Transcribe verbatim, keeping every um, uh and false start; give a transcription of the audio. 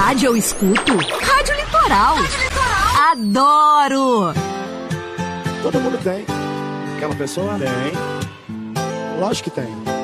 rádio eu escuto? Rádio Litoral. Rádio Litoral. Adoro! Todo mundo tem. Aquela pessoa? Tem. Lógico que tem.